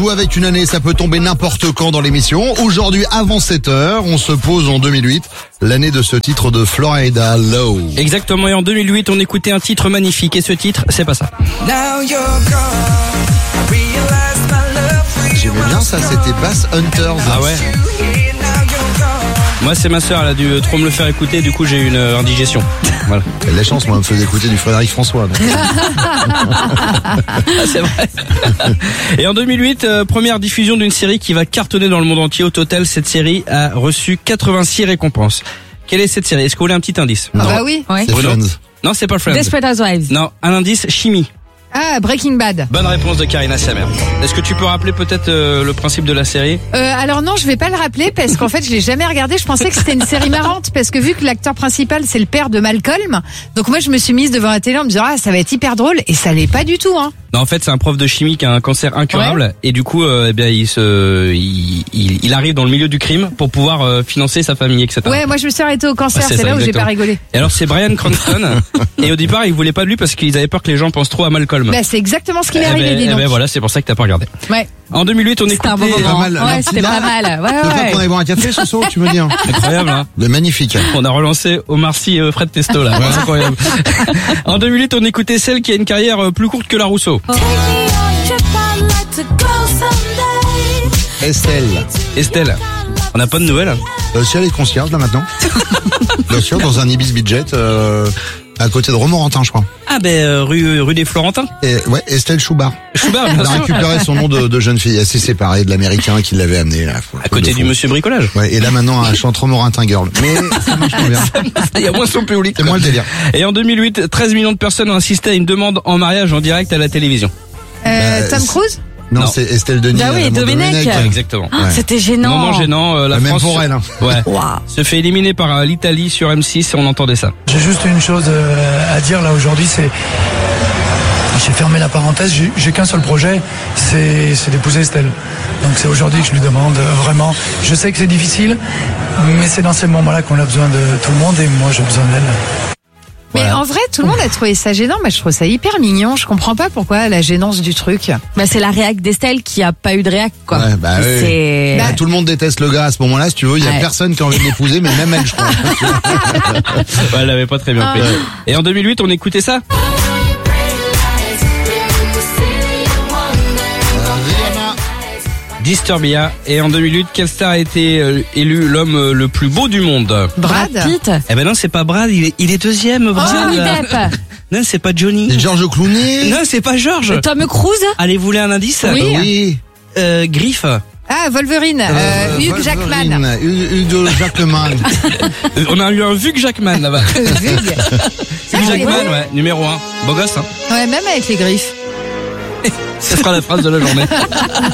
Ou avec une année, ça peut tomber n'importe quand dans l'émission. Aujourd'hui, avant 7h, on se pose en 2008, l'année de ce titre de Florida Low. Exactement, et en 2008, on écoutait un titre magnifique, et ce titre, c'est pas ça. J'aimais bien ça, c'était Bass Hunters. Ah ouais. Moi, c'est ma sœur, elle a dû trop me le faire écouter, du coup, j'ai eu une indigestion. Voilà. Elle a la chance, moi, elle me faisait écouter du Frédéric François. Donc. Ah, c'est vrai. Et en 2008, première diffusion d'une série qui va cartonner dans le monde entier. Au total, cette série a reçu 86 récompenses. Quelle est cette série? Est-ce que vous voulez un petit indice? Non. Ah bah oui. Ouais. C'est Friends. Non, c'est pas Friends. Desperate Housewives. Non, un indice, chimie. Ah, Breaking Bad. Bonne réponse de Karina Samer. Est-ce que tu peux rappeler peut-être le principe de la série? Alors non, je vais pas le rappeler parce qu'en fait, je l'ai jamais regardé. Je pensais que c'était une série marrante parce que vu que l'acteur principal c'est le père de Malcolm, donc moi je me suis mise devant la télé en me disant ah ça va être hyper drôle et ça l'est pas du tout hein. Non, en fait, c'est un prof de chimie qui a un cancer incurable et du coup, eh bien, il arrive dans le milieu du crime pour pouvoir financer sa famille, etc. Ouais, moi je me suis arrêtée au cancer, c'est ça, là où j'ai exactement. pas rigolé. Et alors, c'est Bryan Cranston et au départ, ils voulaient pas de lui parce qu'ils avaient peur que les gens pensent trop à Malcolm. Bah c'est exactement ce qui m'est arrivé, dis donc. Ben voilà, c'est pour ça que t'as pas regardé. Ouais. En 2008, on écoutait... C'était un bon moment. Pas mal. Ouais, c'était pas mal. Ouais, C'est pas qu'on aille boire un café ce soir, tu me dis. Incroyable, hein. Le magnifique. On a relancé Omar Sy et Fred Testo, là. C'est incroyable. En 2008, on écoutait celle qui a une carrière plus courte que la Rousseau. Estelle. On n'a pas de nouvelles? Si elle est concierge là maintenant. Bien sûr, dans un Ibis Budget, à côté de Romorantin, je crois. Ah ben rue des Florentins. Et, ouais, Estelle Schubert. Schubert, Elle bien a sûr. récupéré son nom de jeune fille. Elle s'est séparée de l'américain qui l'avait amenée là. À côté du monsieur bricolage. Ouais, et là maintenant elle chante Romorantin Girl. Mais ça marche moins bien. Il y a moins son public. C'est moins le délire. Et en 2008, 13 millions de personnes ont assisté à une demande en mariage en direct à la télévision. Tom Cruise. Non, Non. c'est Estelle Denis. Ah oui, la maman de Domenech. Exactement. Ah, c'était gênant. Moment gênant, la Même France pour elle. Hein. ouais, Waouh. se fait éliminer par l'Italie sur M6 et on entendait ça. J'ai juste une chose à dire là aujourd'hui, c'est j'ai fermé la parenthèse, j'ai qu'un seul projet, c'est d'épouser Estelle. Donc c'est aujourd'hui que je lui demande vraiment. Je sais que c'est difficile, mais c'est dans ces moments-là qu'on a besoin de tout le monde et moi j'ai besoin d'elle. Mais Voilà. en vrai, tout le monde a trouvé ça gênant, mais je trouve ça hyper mignon. Je comprends pas pourquoi la gênance du truc. Bah c'est la réac d'Estelle qui a pas eu de réac quoi. Ouais, bah oui. C'est Bah, tout le monde déteste le gars à ce moment-là, si tu veux. Il y a Ouais. personne qui a envie de l'épouser, mais même elle, je crois. Ouais, elle l'avait pas très bien pris. Et en 2008, on écoutait ça. Disturbia. Et en 2008, quelle star a été élu l'homme le plus beau du monde? Brad. Pitt. Eh ben non, c'est pas Brad, il est deuxième, Brad. Johnny Depp. Non, c'est pas Johnny. Et George Clooney. Non, c'est pas George. Tom Cruise. Allez, vous voulez un indice? Oui. Oui. Griffe. Ah, Wolverine. Hugh Wolverine, Jackman. Hugo Jackman. On a eu un Hugh Jackman là-bas. Hugh. Hugh Jackman, ouais, numéro 1. Beau gosse, hein. Ouais, même avec les griffes. Ce sera la phrase de la journée.